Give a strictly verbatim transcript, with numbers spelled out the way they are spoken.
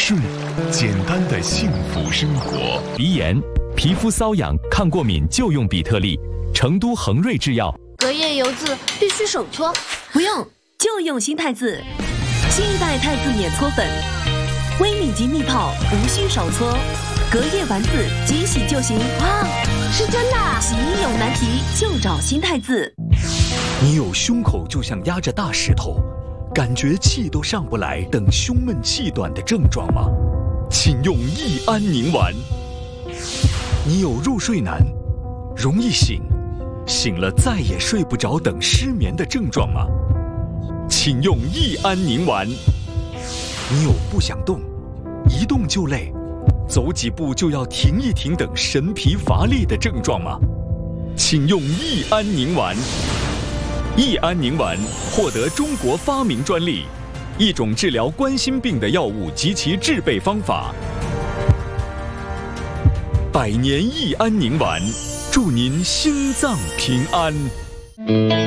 睡，简单的幸福生活。 鼻炎、皮肤瘙痒、抗过敏就用比特利。成都恒瑞制药。 隔夜油渍必须手搓， 不用，就用新太子。新一代太子免搓粉，微米级蜜泡，无需手搓，隔夜丸子即洗就行。 哇，是真的！ 洗衣有难题就找新太子。 你有胸口就像压着大石头，感觉气都上不来等胸闷气短的症状吗？请用益安宁丸。你有入睡难，容易醒，醒了再也睡不着等失眠的症状吗？请用益安宁丸。你有不想动，一动就累，走几步就要停一停等神疲乏力的症状吗？请用益安宁丸。益安宁丸获得中国发明专利，一种治疗冠心病的药物及其制备方法。百年益安宁丸，祝您心脏平安。